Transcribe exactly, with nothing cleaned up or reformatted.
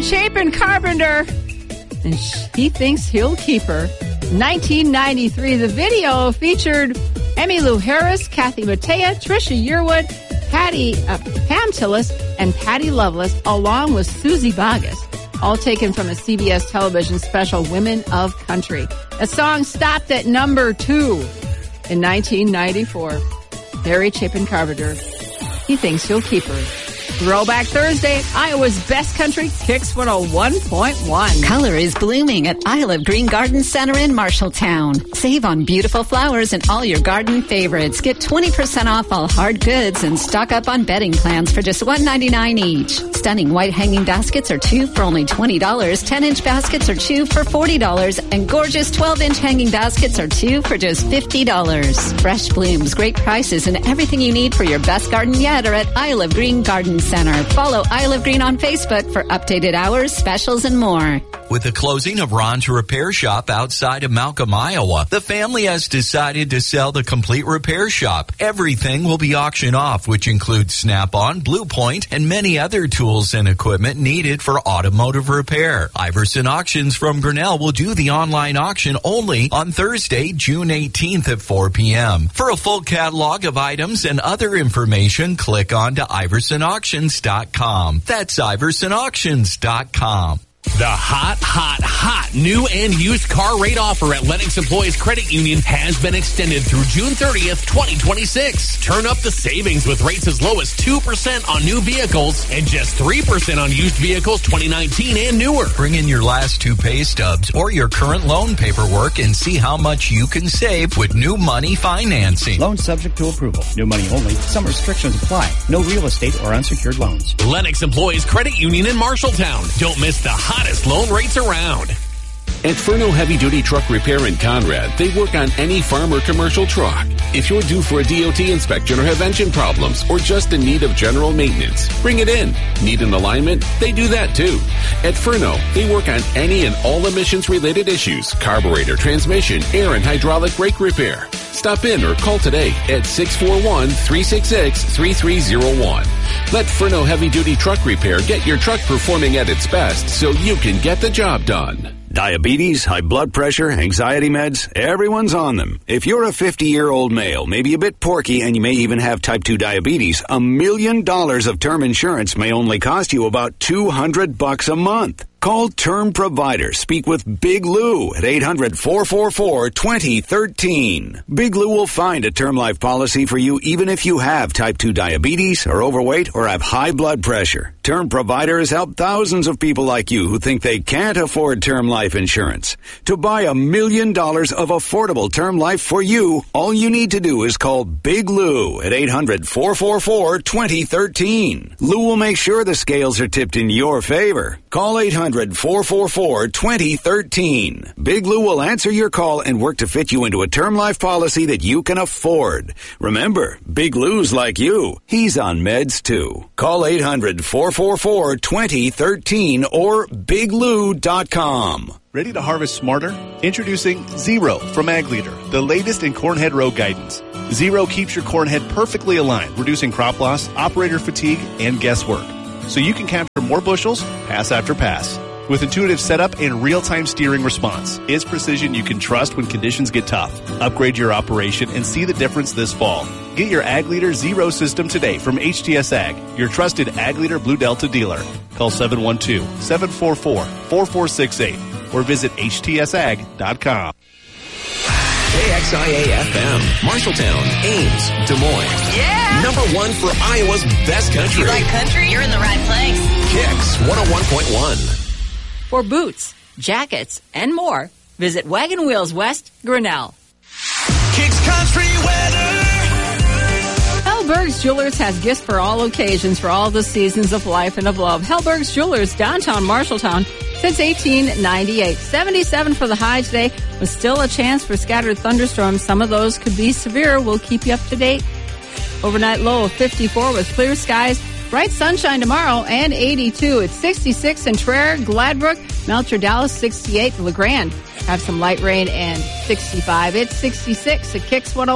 Chapin Carpenter, and he thinks he'll keep her. nineteen ninety-three, the video featured Emmylou Harris, Kathy Mattea, Trisha Yearwood, Patty, uh, Pam Tillis, and Patty Loveless, along with Susie Boggess, all taken from a C B S television special, Women of Country. The song stopped at number two in nineteen ninety-four. Mary Chapin Carpenter, he thinks he'll keep her. Throwback Thursday, Iowa's best country, Kicks one oh one point one. Color is blooming at Isle of Green Garden Center in Marshalltown. Save on beautiful flowers and all your garden favorites. Get twenty percent off all hard goods and stock up on bedding plants for just one dollar and ninety-nine cents each. Stunning white hanging baskets are two for only twenty dollars. ten-inch baskets are two for forty dollars. And gorgeous twelve-inch hanging baskets are two for just fifty dollars. Fresh blooms, great prices, and everything you need for your best garden yet are at Isle of Green Garden Center. Follow Isle of Green on Facebook for updated hours, specials, and more. With the closing of Ron's Repair Shop outside of Malcolm, Iowa, the family has decided to sell the complete repair shop. Everything will be auctioned off, which includes Snap-on, Blue Point, and many other tools and equipment needed for automotive repair. Iverson Auctions from Grinnell will do the online auction only on Thursday, June eighteenth at four p.m. For a full catalog of items and other information, click on to iverson auctions dot com. That's iverson auctions dot com. The hot, hot, hot new and used car rate offer at Lennox Employees Credit Union has been extended through June thirtieth, twenty twenty-six. Turn up the savings with rates as low as two percent on new vehicles and just three percent on used vehicles twenty nineteen and newer. Bring in your last two pay stubs or your current loan paperwork and see how much you can save with new money financing. Loan subject to approval. New money only. Some restrictions apply. No real estate or unsecured loans. Lennox Employees Credit Union in Marshalltown. Don't miss the hottest loan rates around. At Furno Heavy Duty Truck Repair in Conrad, they work on any farm or commercial truck. If you're due for a D O T inspection or have engine problems or just in need of general maintenance, bring it in. Need an alignment? They do that too. At Furno, they work on any and all emissions-related issues, carburetor, transmission, air, and hydraulic brake repair. Stop in or call today at six four one, three six six, three three zero one. Let Furno Heavy Duty Truck Repair get your truck performing at its best so you can get the job done. Diabetes, high blood pressure, anxiety meds, everyone's on them. If you're a fifty-year-old male, maybe a bit porky, and you may even have type two diabetes, a million dollars of term insurance may only cost you about two hundred bucks a month. Call Term Provider. Speak with Big Lou at eight hundred, four four four, two zero one three. Big Lou will find a term life policy for you even if you have type two diabetes, are overweight, or have high blood pressure. Term Provider has helped thousands of people like you who think they can't afford term life insurance. To buy a million dollars of affordable term life for you, all you need to do is call Big Lou at eight hundred, four four four, two zero one three. Lou will make sure the scales are tipped in your favor. Call eight hundred, four four four, two zero one three. Big Lou will answer your call and work to fit you into a term life policy that you can afford. Remember, Big Lou's like you. He's on meds too. Call eight hundred, four four four, two zero one three or big lou dot com. Ready to harvest smarter? Introducing Zero from Ag Leader, the latest in cornhead row guidance. Zero keeps your cornhead perfectly aligned, reducing crop loss, operator fatigue, and guesswork, so you can capture more bushels, pass after pass. With intuitive setup and real-time steering response, it's precision you can trust when conditions get tough. Upgrade your operation and see the difference this fall. Get your Ag Leader Zero system today from H T S Ag, your trusted Ag Leader Blue Delta dealer. Call seven one two, seven four four, four four six eight or visit H T S ag dot com. K X I A F M, Marshalltown, Ames, Des Moines. Yeah! Number one for Iowa's best country. You like country? You're in the right place. Kicks one oh one point one. For boots, jackets, and more, visit Wagon Wheels West, Grinnell. Kicks Country Weather. Hellberg's Jewelers has gifts for all occasions, for all the seasons of life and of love. Hellberg's Jewelers, downtown Marshalltown, since eighteen ninety-eight. seventy-seven for the high today, with still a chance for scattered thunderstorms. Some of those could be severe. We'll keep you up to date. Overnight low of fifty-four with clear skies. Bright sunshine tomorrow and eighty-two. It's sixty-six in Traer, Gladbrook, Melcher, Dallas, sixty-eight. LeGrand have some light rain and sixty-five. It's sixty-six at Kicks one oh one.